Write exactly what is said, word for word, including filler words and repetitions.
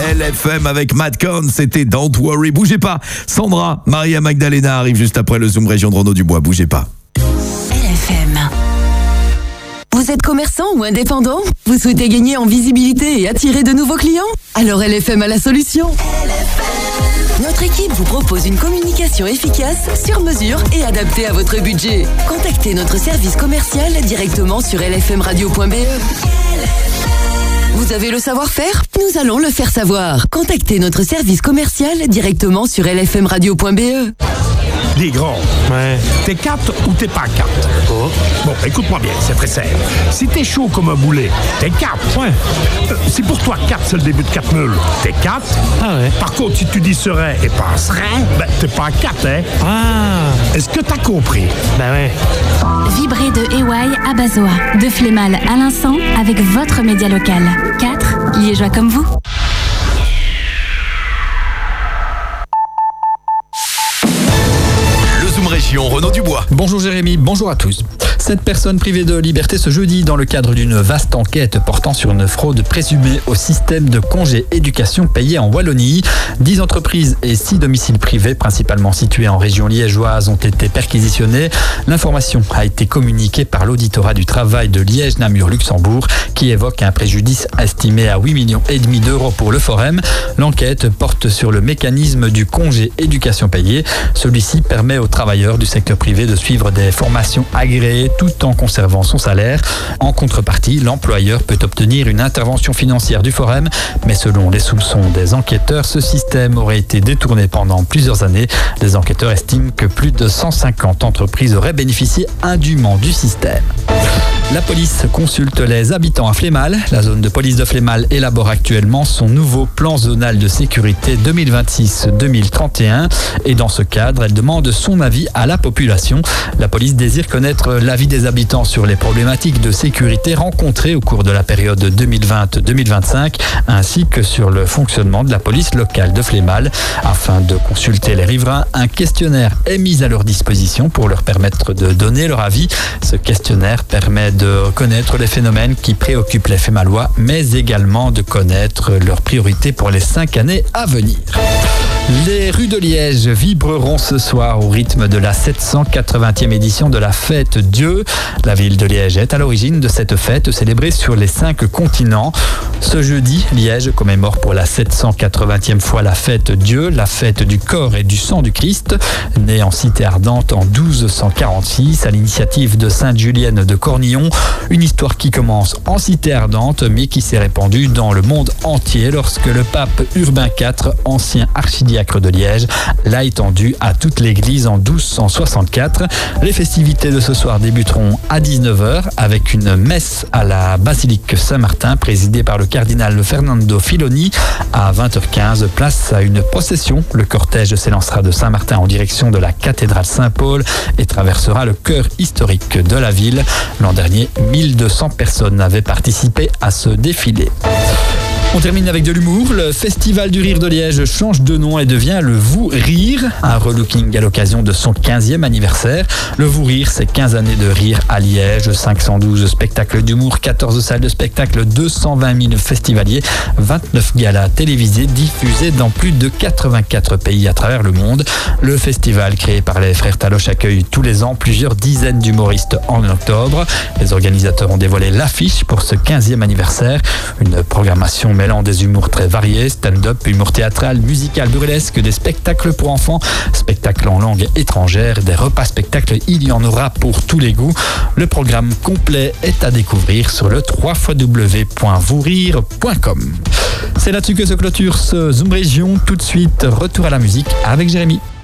L F M avec Madcon, c'était Don't Worry. Bougez pas. Sandra, Maria Magdalena arrive juste après le Zoom Région de Renaud-du-Bois. Bougez pas. L F M. Vous êtes commerçant ou indépendant? Vous souhaitez gagner en visibilité et attirer de nouveaux clients? Alors L F M a la solution. L F M. Notre équipe vous propose une communication efficace, sur mesure et adaptée à votre budget. Contactez notre service commercial directement sur l f m radio point b e. Vous avez le savoir-faire? Nous allons le faire savoir. Contactez notre service commercial directement sur l f m radio point b e. Les grands, Ouais. t'es quatre ou t'es pas quatre? Oh. Bon, écoute-moi bien, c'est très simple. Si t'es chaud comme un boulet, t'es quatre. Ouais. Euh, si pour toi quatre c'est le début de quatre meules, t'es quatre. Ah ouais. Par contre, si tu dis serait et pas serait, ben t'es pas quatre, hein? Ah. Est-ce que t'as compris? Ben ouais. Vibrez de E Y à Bazoa, de Flémal à Linsant avec votre média local. quatre Liégeois comme vous. Région Renaud-du-Bois. Bonjour Jérémy, bonjour à tous. Cette personne privée de liberté ce jeudi dans le cadre d'une vaste enquête portant sur une fraude présumée au système de congés éducation payé en Wallonie. Dix entreprises et six domiciles privés, principalement situés en région liégeoise, ont été perquisitionnés. L'information a été communiquée par l'auditorat du travail de Liège-Namur-Luxembourg qui évoque un préjudice estimé à huit virgule cinq millions d'euros pour le Forum. L'enquête porte sur le mécanisme du congé éducation payé. Celui-ci permet aux travailleurs du secteur privé de suivre des formations agréées tout en conservant son salaire. En contrepartie, l'employeur peut obtenir une intervention financière du Forum, mais selon les soupçons des enquêteurs, ce système aurait été détourné pendant plusieurs années. Les enquêteurs estiment que plus de cent cinquante entreprises auraient bénéficié indûment du système. La police consulte les habitants à Flémal. La zone de police de Flémal élabore actuellement son nouveau plan zonal de sécurité deux mille vingt-six deux mille trente et un et dans ce cadre, elle demande son avis à la population. La police désire connaître l'avis des habitants sur les problématiques de sécurité rencontrées au cours de la période deux mille vingt deux mille vingt-cinq ainsi que sur le fonctionnement de la police locale de Flémal. Afin de consulter les riverains, un questionnaire est mis à leur disposition pour leur permettre de donner leur avis. Ce questionnaire permet de connaître les phénomènes qui préoccupent les Flémalois, mais également de connaître leurs priorités pour les cinq années à venir. Les rues de Liège vibreront ce soir au rythme de la sept cent quatre-vingtième édition de la Fête Dieu. La ville de Liège est à l'origine de cette fête célébrée sur les cinq continents. Ce jeudi, Liège commémore pour la sept cent quatre-vingtième fois la Fête Dieu, la fête du corps et du sang du Christ. Née en cité ardente en douze cent quarante-six à l'initiative de Sainte Julienne de Cornillon. Une histoire qui commence en cité ardente mais qui s'est répandue dans le monde entier lorsque le pape Urbain quatre, ancien archidiacre de Liège, l'a étendue à toute l'église en douze cent soixante-quatre. Les festivités de ce soir débuteront à dix-neuf heures avec une messe à la basilique Saint-Martin présidée par le cardinal Fernando Filoni. À vingt heures quinze, place à une procession. Le cortège s'élancera de Saint-Martin en direction de la cathédrale Saint-Paul et traversera le cœur historique de la ville. L'an dernier, mille deux cents personnes avaient participé à ce défilé. On termine avec de l'humour. Le Festival du Rire de Liège change de nom et devient le Vous Rire. Un relooking à l'occasion de son quinzième anniversaire. Le Vous Rire, c'est quinze années de rire à Liège. cinq cent douze spectacles d'humour, quatorze salles de spectacle, deux cent vingt mille festivaliers, vingt-neuf galas télévisés diffusés dans plus de quatre-vingt-quatre pays à travers le monde. Le festival, créé par les frères Taloche, accueille tous les ans plusieurs dizaines d'humoristes en octobre. Les organisateurs ont dévoilé l'affiche pour ce quinzième anniversaire. Une programmation mêlant des humours très variés, stand-up, humour théâtral, musical, burlesque, des spectacles pour enfants, spectacles en langue étrangère, des repas-spectacles, il y en aura pour tous les goûts. Le programme complet est à découvrir sur le w w w point vous rire point com. C'est là-dessus que se clôture ce Zoom Région. Tout de suite, retour à la musique avec Jérémy.